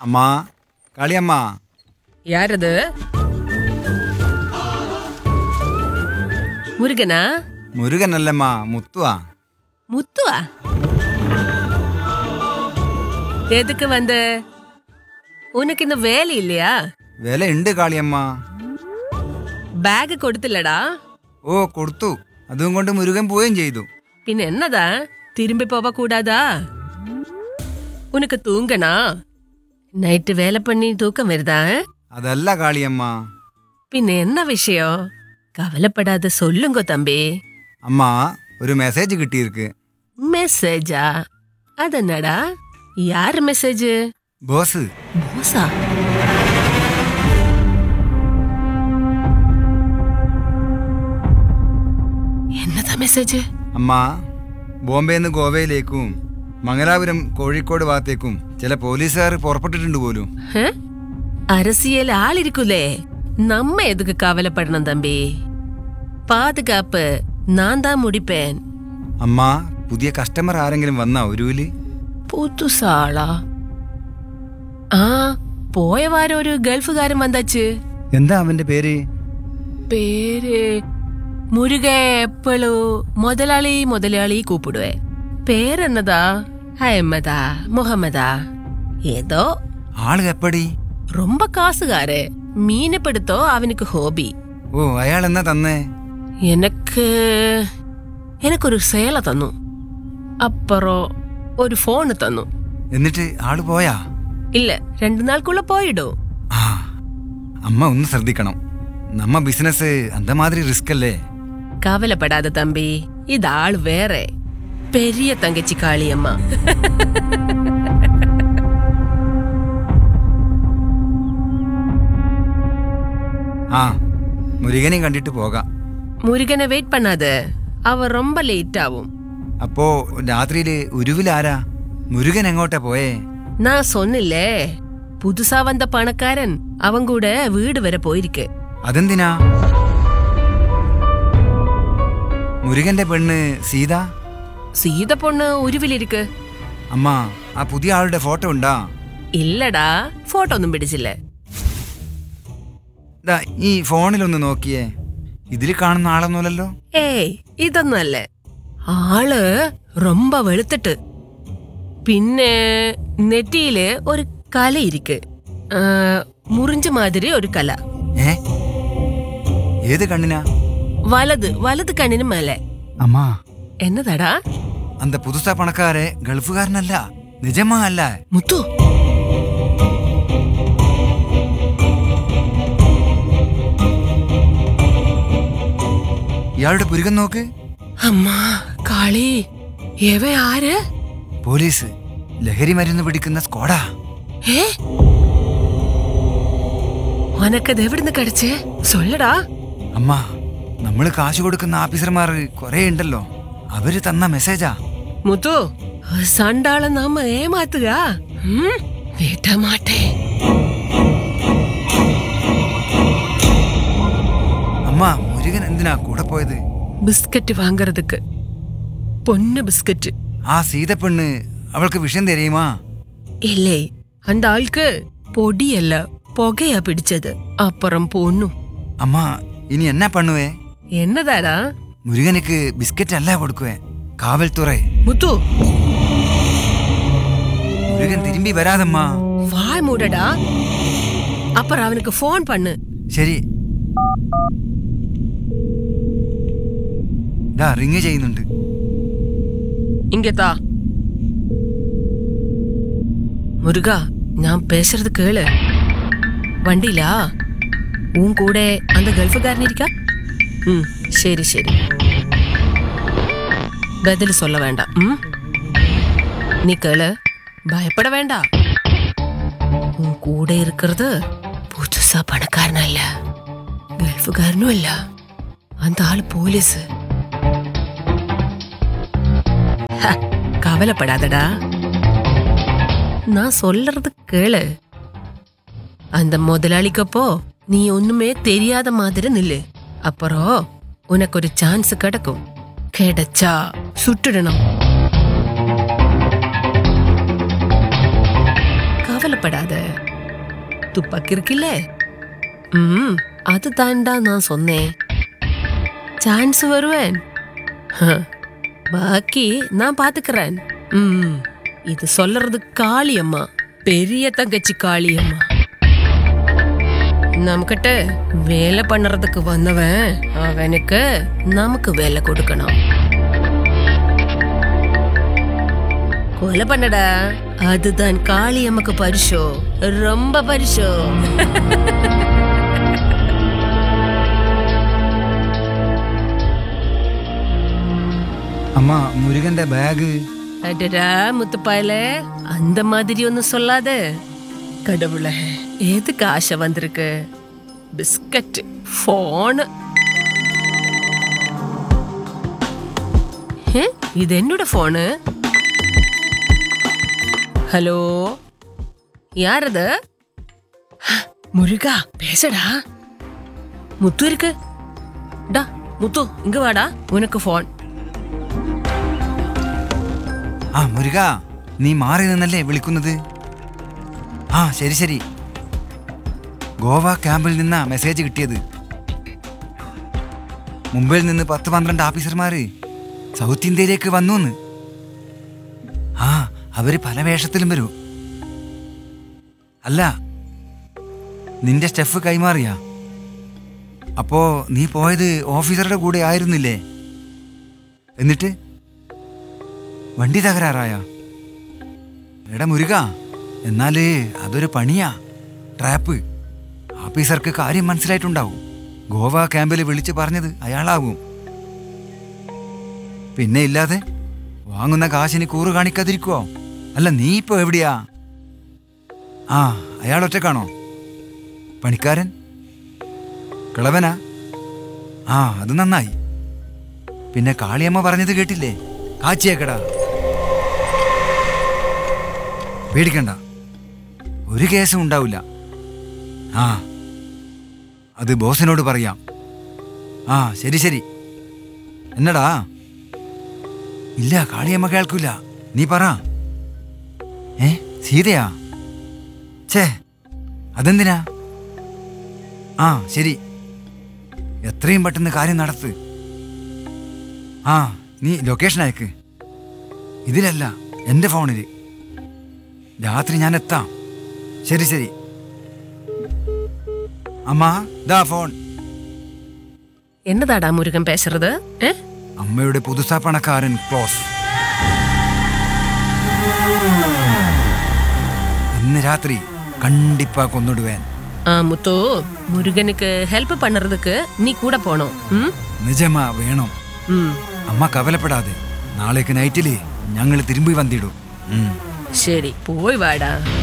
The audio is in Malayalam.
அம்மா, காளியம்மா. யார் அது? முருகனா? முருகன் அல்லம்மா, முத்துவா. முத்துவா? எதுக்கு வந்த? உனக்கு இந்த வேலை இல்லையா? വേല ഉണ്ട് കാളിയമ്മ. ബാഗ് കൊടുത്തില്ലടാ? ഓ കൊടുത്തു. അതും കൊണ്ട് മുരുകൻ പോവുകയും ചെയ്തു. പിന്നെ എന്നതാ തിരുമ്പി പോവ കൂടാതാ? ഉനക്ക് തൂങ്ങണാ? നൈറ്റ് വേല പണി തൂക്കം വരുതാ? അതല്ല കാളിയമ്മ. പിന്നെ എന്നാ വിഷയം? കവലപ്പെടാതെ സൊല്ലുങ്കോ തമ്പി. അമ്മ, ഒരു മെസ്സേജ് കിട്ടിയിருக்கு. മെസ്സേജാ? അതെന്നാടാ? യാര് മെസ്സേജ്? ബോസ്. ബോസാ? എന്നതാ മെസ്സേജ്? അമ്മ, ബോംബെന്ന് ഗോവയിലേക്കും മംഗലാപുരം കോഴിക്കോട് ഭാഗത്തേക്കും ചില പോലീസുകാർ പുറപ്പെട്ടിട്ടുണ്ട് പോലും. அரசியல் ஆள் இருக்குலே, நம்ம எதுக்கு கவலைப்படணும் தம்பி? பாதுகாப்பு நான் தான் முடிப்பேன். അമ്മ, പുതിയ കസ്റ്റമർ ആരെങ്കിലും വന്നാ ഒരുവില്? പുതുസാളാ? ആ, പോയ വാരം ഒരു ഗൾഫുകാരൻ വന്നാച്ച്. എന്താ അവന്റെ പേര്? പേര് മുരുക. എപ്പോഴും മുതലാളി മുതലാളി കൂപ്പിടുവേ. പേരെന്നതാ? അഹമ്മദാ മുഹമ്മദാ ഏതോ. ആള് എപ്പടി? ரொம்ப காசுகாரு. மீனப்படுத்தோ அவனுக்கு ஹோபி. ഓ, അയാൾ എന്നാ തന്നേ? எனக்கொரு சேலை தന്നു. அப்புறம் ஒரு போன் தന്നു. എന്നിട്ട് ആള് പോയാ? இல்ல, 2 നാൾക്കുള്ള പോയിടും. ആ, അമ്മ ഒന്ന് ശ്രദ്ധിക്കണം. നമ്മ ബിസിനസ് അന്തമാതിരി റിസ്ക് അല്ലേ? கவலைப்படாத தம்பி, இது ஆள் வேற. பெரிய தங்கச்சி காளியம்மா. ആ, മുരുകനെ കണ്ടിട്ട് പോകാം. മുരുകനെ വെയിറ്റ് பண்ணாத, അവ ரொம்ப ലേറ്റ് ആവും. അപ്പോ രാത്രിയില് ഉരുവിലാരാ? മുരുകൻ എങ്ങോട്ടാ പോയേ? நான் சொன்னில்லே, புதுசா வந்த பணக்காரன் அவன் கூட வீடு வரை போயிருக்கு. അതെന്തിനാ? മുരുകന്റെ പെണ്ണ് സീത? சீத பொண்ணு ഉരുവിലിരിക്ക്. അമ്മ, ആ പുതിയ ആളുടെ ഫോട്ടോ ഉണ്ടാ? ഇല്ലടാ, ഫോട്ടോ ഒന്നും പിടിച്ചില്ല. ദാ ഈ ഫോണിലൊന്ന് നോക്കിയേ. ഇതില് കാണുന്ന ആളൊന്നുമല്ലല്ലോ. ഏയ്, ഇതൊന്നും അല്ലേ. ആള് ரொம்ப വെളുത്തിട്ട്, പിന്നെ നെറ്റിയില് ഒരു കല ഇരിക്ക്. മുറിഞ്ച മാതിരി ഒരു കല. ഏത് കണ്ണിനാ? വലത് കണ്ണിന് മേലെ. അമ്മാ, എന്നതാടാ? അന്ത പുതുസാ പണക്കാരെ ഗൾഫുകാരനല്ല, നിജമാ അല്ല. മുത്തു, ഇയാളുടെ പുരുകം നോക്ക്. അമ്മാ കാളി, എവ ആര്? പോലീസ് ലഹരി മരുന്ന് പിടിക്കുന്ന സ്ക്വാഡാ. ഉനക്കത് എവിടുന്ന് കടിച്ചേ? സൊല്ലടാ. അമ്മ, നമ്മള് കാശ് കൊടുക്കുന്ന ഓഫീസർമാർ കൊറേ ഉണ്ടല്ലോ, അവര് തന്ന മെസ്സേജാ. മുത്തു, സണ്ടാളെ നമ്മ ഏമാത്തുക വീട്ട മാട്ടേ. അമ്മ, മുരുകൻ എന്തിനാ കൂടെ പോയത്? ബിസ്ക്കറ്റ് വാങ്ങறதுக்கு. പൊന്നു ബിസ്ക്കറ്റ്. ആ സീത പെണ്ണ്, അവൾക്ക് വിഷം തരുമാ? ഇല്ലേ, அந்த ആൾക്ക് പൊടിയല്ല പുകയാ പിടിച്ചത്. അപ്പുറം പൊന്നു. അമ്മ, ഇനി എന്നാ പണ്ണുവേ? എന്നതാടാ? മുരുകനുക്ക് ബിസ്ക്കറ്റ് അല്ല കൊടുക്കുവേ, കാവൽത്തുറേ. മുത്തു, മുരുകൻ തിരുമ്പി വരാതമ്മാ. വായ് മൂടടാ. അപ്പുറം അവനുക്ക് ഫോൺ പണ്ണ്. ശരി. റിങ് ചെയ്യുന്നുണ്ട്. ഇങ്ങത്താ മുരുക, ഞാൻ പേശறது കേള്. വണ്ടിയിലാ ഉൻ കൂടെ അന്ത ഗൾഫുകാരനിരിക്ക. ശരി ശരി, ബദല് சொல்ல വേണ്ട. നീ കേള്, ഭയപ്പെട വേണ്ട. ഉൻ കൂടെ இருக்கிறது പുതുസാ പണക്കാരനല്ല, ഗൾഫുകാരനും അല്ല. அந்த ஆள் போலீஸ். கவலைப்படாதடா, நான் சொல்றது கேளு. அந்த முதலாளிக்கப்போ நீ ஒண்ணுமே தெரியாத மாதிரி நில்லு. அப்புறம் உனக்கு ஒரு சான்ஸ் கிடைக்கும். கிடைச்சா சுட்டுடணும். கவலைப்படாத. துப்பாக்கி இருக்குல்ல, அது தாண்டா நான் சொன்னேன். சான்ஸ் வருவேன். பாக்கி நான் பாத்துக்கிறேன். இது சொல்றது காளியம்மா, பெரிய தங்கச்சி காளியம்மா. நம்மகிட்ட வேலை பண்றதுக்கு வந்தவன் அவனுக்கு நமக்கு வேலை கொடுக்கணும். கொலை பண்ணடா, அதுதான் காளியம்மாக்கு பரிசோ, ரொம்ப பரிசோ. അമ്മ മുരുകന്റെ ബാഗ്. அடடா முத்துப்பாயில, அந்த மாதிரி ஒன்னும் சொல்லாத. கடவுளே, எதுக்கு ஆசை வந்திருக்கு? Biscuit, phone. இது என்னோட போனு. ஹலோ, யார் அது? முருகா, பேசடா. முத்து இருக்கு. டா முத்து, இங்க வாடா, உனக்கு போன். ആ മുരുക, നീ മാറി നിന്നല്ലേ വിളിക്കുന്നത്? ആ ശരി ശരി. ഗോവ ക്യാമ്പിൽ നിന്നാ മെസ്സേജ് കിട്ടിയത്. മുംബൈയിൽ നിന്ന് 10-12 ഓഫീസർമാര് സൗത്ത് ഇന്ത്യയിലേക്ക് വന്നു. ആ, അവര് പല വേഷത്തിലും വരൂ. അല്ല, നിന്റെ സ്റ്റെഫ് കൈമാറിയാ? അപ്പോ നീ പോയത് ഓഫീസറുടെ കൂടെ ആയിരുന്നില്ലേ? എന്നിട്ട് വണ്ടി തകരാറായ? എടാ മുരുക, എന്നാല് അതൊരു പണിയാ, ട്രാപ്പ്. ഓഫീസർക്ക് കാര്യം മനസ്സിലായിട്ടുണ്ടാവും. ഗോവ ക്യാമ്പിൽ വിളിച്ചു പറഞ്ഞത് അയാളാവും. പിന്നെ ഇല്ലാതെ വാങ്ങുന്ന കാശിന് കൂറ് കാണിക്കാതിരിക്കുവോ? അല്ല, നീ ഇപ്പോ എവിടെയാ? ആ, അയാൾ ഒറ്റക്കാണോ? പണിക്കാരൻ കിളവനാ? ആ, അത് നന്നായി. പിന്നെ കാളിയമ്മ പറഞ്ഞത് കേട്ടില്ലേ? കാച്ചിയേക്കടാ. പേടിക്കണ്ട, ഒരു കേസും ഉണ്ടാവില്ല. ആ, അത് ബോസിനോട് പറയാം. ആ ശരി ശരി. എന്നടാ? ഇല്ല, കാളിയമ്മ കേൾക്കൂല. നീ പറ. സീതയാ? ഛേ, അതെന്തിനാ? ആ ശരി, എത്രയും പെട്ടെന്ന് കാര്യം നടത്ത്. ആ, നീ ലൊക്കേഷൻ അയക്ക്. ഇതിലല്ല, എൻ്റെ ഫോണിൽ. രാത്രി ഞാൻ എത്താം. ശരി ശരി. അമ്മ, ദാ ഫോൺ. എന്നതാടാ മുരുകൻ പേശുന്നത്? അമ്മയുടെ പുതുസാ പണക്കാരൻ ക്ലോസ്. ഇന്ന് രാത്രി കണ്ടിപ്പാ കൊന്നിടുവേൻ. ആ മുത്തു, മുരുകനുക്ക് ഹെൽപ്പ് പണ്ണறதுக்கு നീ കൂടെ പോണോ? നിജമാ വേണം. അമ്മ കവലപ്പെടാതെ. നാളേക്ക് നൈറ്റില് ഞങ്ങൾ തിരുമ്പി വന്നിടും. ശരി, പോയി വാടാ.